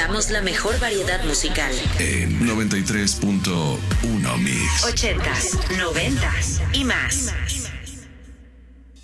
presentamos la mejor variedad musical. En 93.1 Mix. 80s, 90s y más.